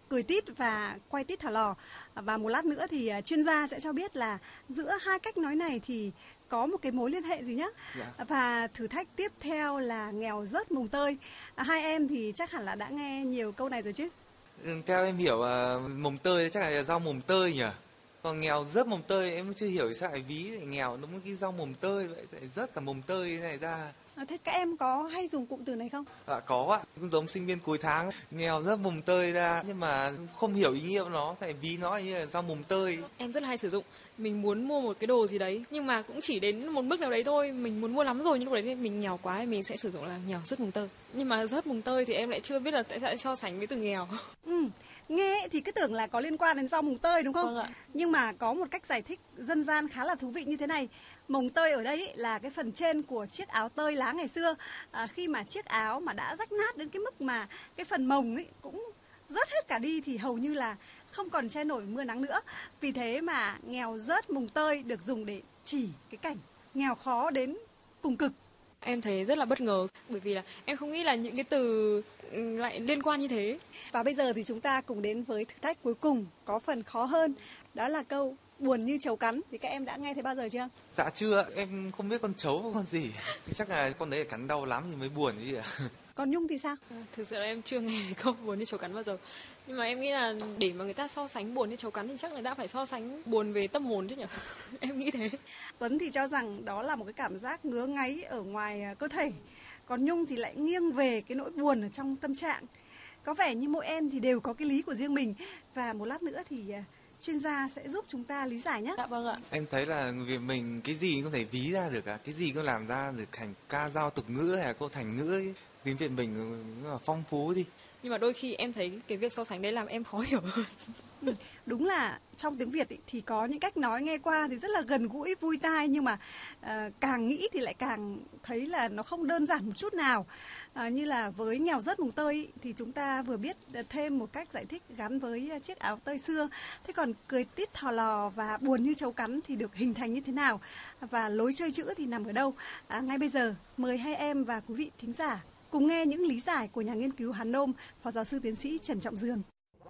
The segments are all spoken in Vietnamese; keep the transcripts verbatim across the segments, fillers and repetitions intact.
cười tít và quay tít thỏ lò. Và một lát nữa thì chuyên gia sẽ cho biết là giữa hai cách nói này thì có một cái mối liên hệ gì nhé. Dạ. Và thử thách tiếp theo là nghèo rớt mồng tơi. À, hai em thì chắc hẳn là đã nghe nhiều câu này rồi chứ? Ừ, theo em hiểu uh, mồng tơi chắc là rau mồng tơi nhỉ? Còn nghèo rớt mồng tơi em chưa hiểu sao lại ví lại nghèo nó cái rau mồng tơi vậy, lại rớt cả mồng tơi này ra. À, thế các em có hay dùng cụm từ này không? Dạ có ạ, cũng giống sinh viên cuối tháng, nghèo rớt mồng tơi ra nhưng mà không hiểu ý nghĩa của nó, tại ví nó như là rau mồng tơi. Em rất là hay sử dụng, mình muốn mua một cái đồ gì đấy nhưng mà cũng chỉ đến một mức nào đấy thôi, mình muốn mua lắm rồi nhưng lúc đấy mình nghèo quá thì mình sẽ sử dụng là nghèo rớt mồng tơi. Nhưng mà rớt mồng tơi thì em lại chưa biết là tại sao lại so sánh với từ nghèo. Ừ. Nghe thì cứ tưởng là có liên quan đến rau mồng tơi đúng không? Vâng ạ. Nhưng mà có một cách giải thích dân gian khá là thú vị như thế này. Mồng tơi ở đây ý, là cái phần trên của chiếc áo tơi lá ngày xưa. À, khi mà chiếc áo mà đã rách nát đến cái mức mà cái phần mồng ấy cũng rớt hết cả đi thì hầu như là không còn che nổi mưa nắng nữa. Vì thế mà nghèo rớt mồng tơi được dùng để chỉ cái cảnh nghèo khó đến cùng cực. Em thấy rất là bất ngờ bởi vì là em không nghĩ là những cái từ lại liên quan như thế. Và bây giờ thì chúng ta cùng đến với thử thách cuối cùng có phần khó hơn. Đó là câu buồn như trấu cắn. Thì các em đã nghe thấy bao giờ chưa? Dạ chưa, em không biết con trấu và con gì. Chắc là con đấy cắn đau lắm thì mới buồn chứ ạ. Còn Nhung thì sao? Thực sự là em chưa nghe câu buồn như trấu cắn bao giờ. Nhưng mà em nghĩ là để mà người ta so sánh buồn như trấu cắn thì chắc người ta phải so sánh buồn về tâm hồn chứ nhỉ? Em nghĩ thế. Tuấn thì cho rằng đó là một cái cảm giác ngứa ngáy ở ngoài cơ thể. Còn Nhung thì lại nghiêng về cái nỗi buồn ở trong tâm trạng. Có vẻ như mỗi em thì đều có cái lý của riêng mình. Và một lát nữa thì chuyên gia sẽ giúp chúng ta lý giải nhé. Dạ vâng ạ. Em thấy là người Việt mình cái gì cũng có thể ví ra được, à? Cái gì cũng làm ra được thành ca dao tục ngữ hay là câu thành ngữ ấy. Tiếng Việt mình nó là phong phú đi. Nhưng mà đôi khi em thấy cái việc so sánh đấy làm em khó hiểu hơn. Ừ, đúng là trong tiếng Việt ý, thì có những cách nói nghe qua thì rất là gần gũi, vui tai, nhưng mà uh, càng nghĩ thì lại càng thấy là nó không đơn giản một chút nào. Uh, như là với nghèo rớt mồng tơi ý, thì chúng ta vừa biết thêm một cách giải thích gắn với chiếc áo tơi xưa. Thế còn cười tít thò lò và buồn như trấu cắn thì được hình thành như thế nào? Và lối chơi chữ thì nằm ở đâu? Uh, ngay bây giờ mời hai em và quý vị thính giả cùng nghe những lý giải của nhà nghiên cứu Hàn Nôm, Phó Giáo sư Tiến sĩ Trần Trọng Dương.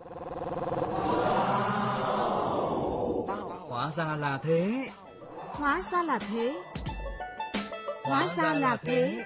Hóa ra là thế. Hóa ra là thế. Hóa ra là thế.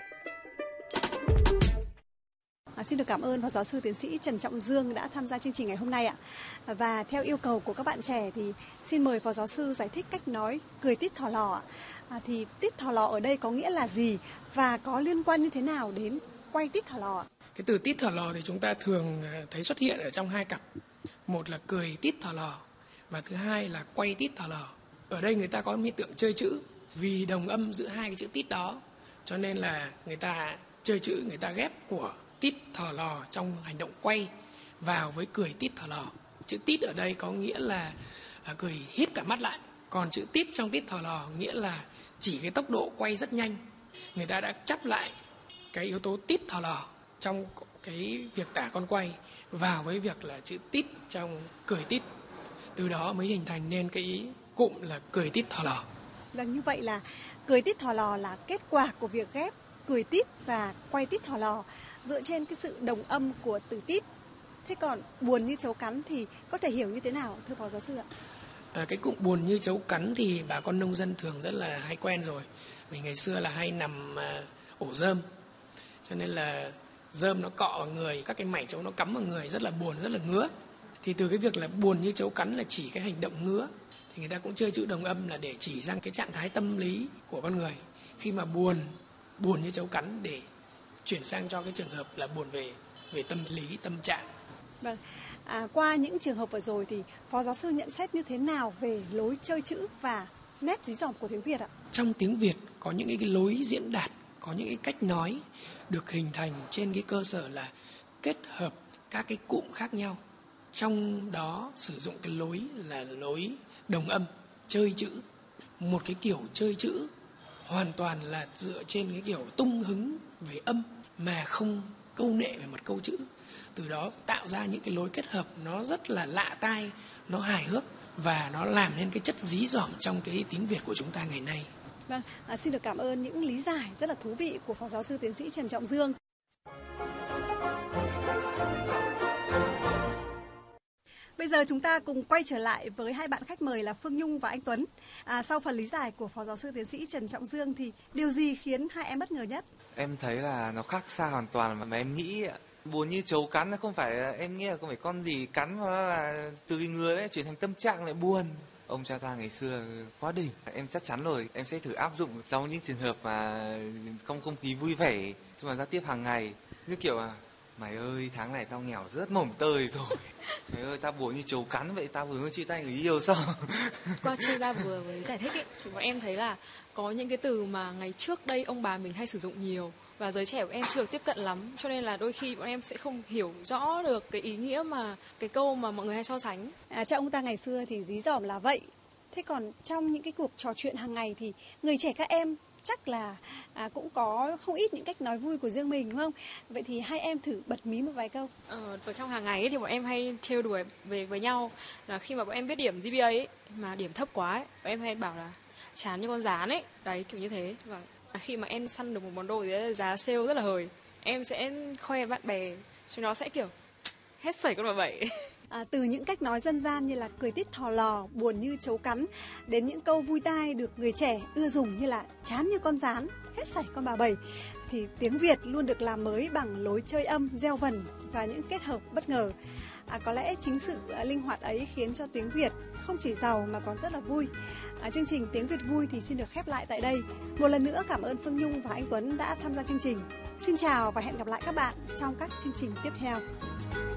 À, xin được cảm ơn Phó Giáo sư Tiến sĩ Trần Trọng Dương đã tham gia chương trình ngày hôm nay ạ. Và theo yêu cầu của các bạn trẻ thì xin mời Phó Giáo sư giải thích cách nói cười tít thò lò ạ. À, thì tít thò lò ở đây có nghĩa là gì và có liên quan như thế nào đến quay tít thò lò ạ? Cái từ tít thò lò thì chúng ta thường thấy xuất hiện ở trong hai cặp. Một là cười tít thò lò và thứ hai là quay tít thò lò. Ở đây người ta có hiện tượng chơi chữ, vì đồng âm giữa hai cái chữ tít đó cho nên là người ta chơi chữ, người ta ghép của tít thò lò trong hành động quay vào với cười tít thò lò. Chữ tít ở đây có nghĩa là à, cười híp cả mắt lại, còn chữ tít trong tít thò lò nghĩa là chỉ cái tốc độ quay rất nhanh. Người ta đã chắp lại cái yếu tố tít thò lò trong cái việc tả con quay vào với việc là chữ tít trong cười tít. Từ đó mới hình thành nên cái cụm là cười tít thò lò. Vâng, như vậy là cười tít thò lò là kết quả của việc ghép cười tít và quay tít thò lò dựa trên cái sự đồng âm của từ tít. Thế còn buồn như trấu cắn thì có thể hiểu như thế nào thưa Phó Giáo sư ạ? À, cái cụm buồn như trấu cắn thì bà con nông dân thường rất là hay quen rồi. Vì ngày xưa là hay nằm à, ổ rơm, cho nên là rơm nó cọ vào người, các cái mảy trấu nó cắm vào người rất là buồn, rất là ngứa. Thì từ cái việc là buồn như trấu cắn là chỉ cái hành động ngứa, thì người ta cũng chơi chữ đồng âm là để chỉ ra cái trạng thái tâm lý của con người khi mà buồn, buồn như trấu cắn để chuyển sang cho cái trường hợp là buồn về về tâm lý, tâm trạng. Vâng, à, qua những trường hợp vừa rồi thì Phó Giáo sư nhận xét như thế nào về lối chơi chữ và nét dí dỏm của tiếng Việt ạ? Trong tiếng Việt có những cái lối diễn đạt, có những cái cách nói được hình thành trên cái cơ sở là kết hợp các cái cụm khác nhau. Trong đó sử dụng cái lối là lối đồng âm, chơi chữ. Một cái kiểu chơi chữ hoàn toàn là dựa trên cái kiểu tung hứng về âm mà không câu nệ về mặt câu chữ. Từ đó tạo ra những cái lối kết hợp nó rất là lạ tai, nó hài hước và nó làm nên cái chất dí dỏm trong cái tiếng Việt của chúng ta ngày nay. Vâng, à, xin được cảm ơn những lý giải rất là thú vị của Phó Giáo sư Tiến sĩ Trần Trọng Dương. Bây giờ chúng ta cùng quay trở lại với hai bạn khách mời là Phương Nhung và anh Tuấn. À, sau phần lý giải của Phó Giáo sư Tiến sĩ Trần Trọng Dương thì điều gì khiến hai em bất ngờ nhất? Em thấy là nó khác xa hoàn toàn mà, mà em nghĩ buồn như trấu cắn, nó không phải, em nghĩ là không phải con gì cắn mà nó là từ người đấy chuyển thành tâm trạng lại buồn. Ông cha ta ngày xưa quá đỉnh, em chắc chắn rồi, em sẽ thử áp dụng trong những trường hợp mà không không khí vui vẻ nhưng mà giao tiếp hàng ngày, như kiểu là mày ơi tháng này tao nghèo rất mồm tơi rồi, mày ơi tao buồn như trấu cắn vậy, tao vừa mới chia tay người yêu sao. Qua chuyên gia vừa mới giải thích ấy, thì bọn em thấy là có những cái từ mà ngày trước đây ông bà mình hay sử dụng nhiều và giới trẻ của em chưa được tiếp cận lắm, cho nên là đôi khi bọn em sẽ không hiểu rõ được cái ý nghĩa mà cái câu mà mọi người hay so sánh. À, cha ông ta ngày xưa thì dí dỏm là vậy. Thế còn trong những cái cuộc trò chuyện hàng ngày thì người trẻ các em chắc là à, cũng có không ít những cách nói vui của riêng mình đúng không? Vậy thì hai em thử bật mí một vài câu. Ờ, ở trong hàng ngày ấy, thì bọn em hay trêu đùa về với nhau là khi mà bọn em biết điểm giê pê a ấy, mà điểm thấp quá ấy, bọn em hay bảo là chán như con gián ấy, đấy kiểu như thế. Và khi mà em săn được một món đồ gì đấy giá sale rất là hời, em sẽ khoe bạn bè cho nó sẽ kiểu hết sảy con bà bảy. À, từ những cách nói dân gian như là cười tít thò lò, buồn như trấu cắn đến những câu vui tai được người trẻ ưa dùng như là chán như con gián, hết sảy con bà bảy, thì tiếng Việt luôn được làm mới bằng lối chơi âm, gieo vần và những kết hợp bất ngờ. À, có lẽ chính sự uh, linh hoạt ấy khiến cho tiếng Việt không chỉ giàu mà còn rất là vui. À, chương trình Tiếng Việt Vui thì xin được khép lại tại đây. Một lần nữa cảm ơn Phương Nhung và anh Tuấn đã tham gia chương trình. Xin chào và hẹn gặp lại các bạn trong các chương trình tiếp theo.